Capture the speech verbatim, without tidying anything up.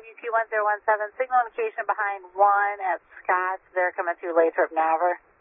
U Q one zero one seven, signal indication behind one at Scotts. They're coming through Lathrop Naver.